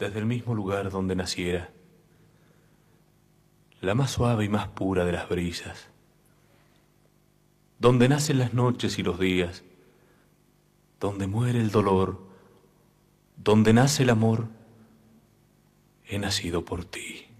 desde el mismo lugar donde naciera, la más suave y más pura de las brisas, donde nacen las noches y los días, donde muere el dolor, donde nace el amor, he nacido por ti.